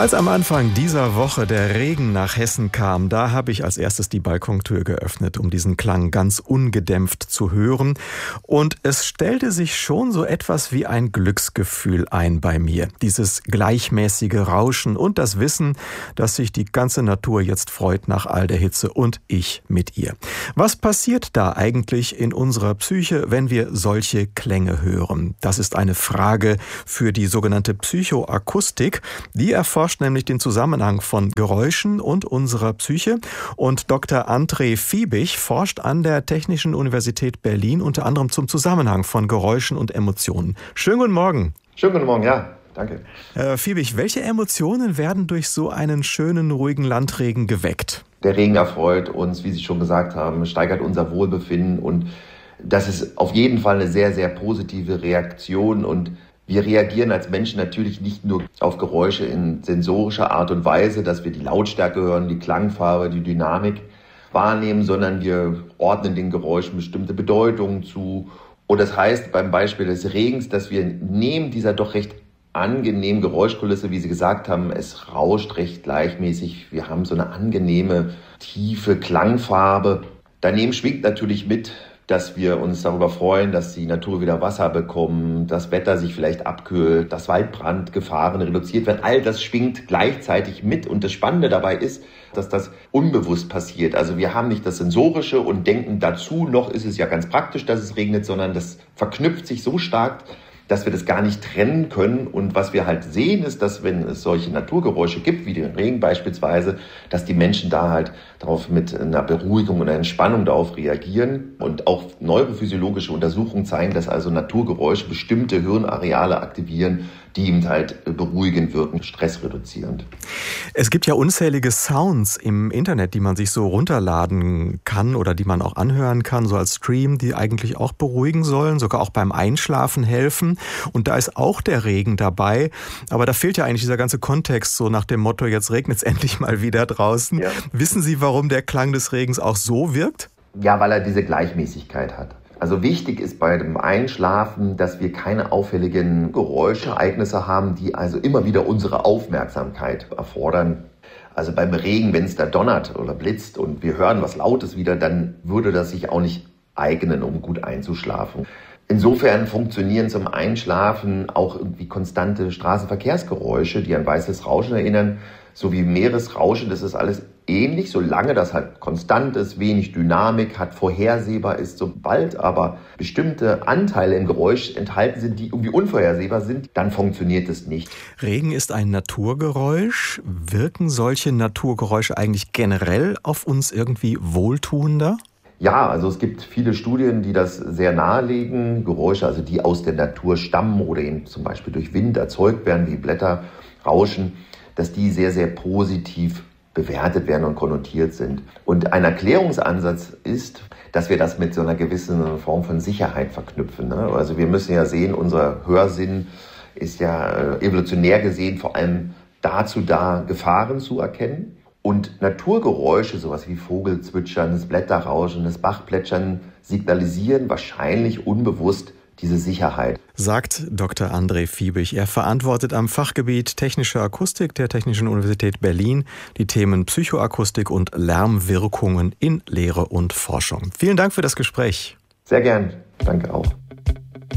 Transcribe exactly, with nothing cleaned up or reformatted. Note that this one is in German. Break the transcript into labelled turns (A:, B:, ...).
A: Als am Anfang dieser Woche der Regen nach Hessen kam, da habe ich als erstes die Balkontür geöffnet, um diesen Klang ganz ungedämpft zu hören. Und es stellte sich schon so etwas wie ein Glücksgefühl ein bei mir. Dieses gleichmäßige Rauschen und das Wissen, dass sich die ganze Natur jetzt freut nach all der Hitze und ich mit ihr. Was passiert da eigentlich in unserer Psyche, wenn wir solche Klänge hören? Das ist eine Frage für die sogenannte Psychoakustik. Die erforscht nämlich den Zusammenhang von Geräuschen und unserer Psyche. Und Doktor André Fiebig forscht an der Technischen Universität Berlin unter anderem zum Zusammenhang von Geräuschen und Emotionen. Schönen guten Morgen.
B: Schönen guten Morgen, ja, danke.
A: Herr Fiebig, welche Emotionen werden durch so einen schönen, ruhigen Landregen geweckt?
B: Der Regen erfreut uns, wie Sie schon gesagt haben, steigert unser Wohlbefinden und das ist auf jeden Fall eine sehr, sehr positive Reaktion und wir reagieren als Menschen natürlich nicht nur auf Geräusche in sensorischer Art und Weise, dass wir die Lautstärke hören, die Klangfarbe, die Dynamik wahrnehmen, sondern wir ordnen den Geräuschen bestimmte Bedeutungen zu. Und das heißt beim Beispiel des Regens, dass wir neben dieser doch recht angenehmen Geräuschkulisse, wie Sie gesagt haben, es rauscht recht gleichmäßig. Wir haben so eine angenehme, tiefe Klangfarbe. Daneben schwingt natürlich mit, dass wir uns darüber freuen, dass die Natur wieder Wasser bekommt, das Wetter sich vielleicht abkühlt, dass Waldbrandgefahren reduziert werden. All das schwingt gleichzeitig mit. Und das Spannende dabei ist, dass das unbewusst passiert. Also wir haben nicht das Sensorische und denken dazu, noch ist es ja ganz praktisch, dass es regnet, sondern das verknüpft sich so stark, dass wir das gar nicht trennen können. Und was wir halt sehen, ist, dass wenn es solche Naturgeräusche gibt, wie den Regen beispielsweise, dass die Menschen da halt darauf mit einer Beruhigung und einer Entspannung darauf reagieren. Und auch neurophysiologische Untersuchungen zeigen, dass also Naturgeräusche bestimmte Hirnareale aktivieren, die eben halt beruhigend wirken, stressreduzierend.
A: Es gibt ja unzählige Sounds im Internet, die man sich so runterladen kann oder die man auch anhören kann, so als Stream, die eigentlich auch beruhigen sollen, sogar auch beim Einschlafen helfen. Und da ist auch der Regen dabei. Aber da fehlt ja eigentlich dieser ganze Kontext, so nach dem Motto, jetzt regnet es endlich mal wieder draußen. Ja. Wissen Sie, warum der Klang des Regens auch so wirkt?
B: Ja, weil er diese Gleichmäßigkeit hat. Also wichtig ist bei dem Einschlafen, dass wir keine auffälligen Geräuschereignisse haben, die also immer wieder unsere Aufmerksamkeit erfordern. Also beim Regen, wenn es da donnert oder blitzt und wir hören was Lautes wieder, dann würde das sich auch nicht eignen, um gut einzuschlafen. Insofern funktionieren zum Einschlafen auch irgendwie konstante Straßenverkehrsgeräusche, die an weißes Rauschen erinnern, sowie Meeresrauschen. Das ist alles ähnlich, solange das halt konstant ist, wenig Dynamik hat, vorhersehbar ist. Sobald aber bestimmte Anteile im Geräusch enthalten sind, die irgendwie unvorhersehbar sind, dann funktioniert es nicht.
A: Regen ist ein Naturgeräusch. Wirken solche Naturgeräusche eigentlich generell auf uns irgendwie wohltuender?
B: Ja, also es gibt viele Studien, die das sehr nahelegen. Geräusche, also die aus der Natur stammen oder eben zum Beispiel durch Wind erzeugt werden, wie Blätterrauschen, dass die sehr, sehr positiv bewertet werden und konnotiert sind. Und ein Erklärungsansatz ist, dass wir das mit so einer gewissen Form von Sicherheit verknüpfen. Ne? Also wir müssen ja sehen, unser Hörsinn ist ja evolutionär gesehen vor allem dazu da, Gefahren zu erkennen. Und Naturgeräusche, sowas wie Vogelzwitschern, das Blätterrauschen, das Bachplätschern, signalisieren wahrscheinlich unbewusst diese Sicherheit.
A: Sagt Doktor André Fiebig. Er verantwortet am Fachgebiet Technische Akustik der Technischen Universität Berlin die Themen Psychoakustik und Lärmwirkungen in Lehre und Forschung. Vielen Dank für das Gespräch.
B: Sehr gern. Danke auch.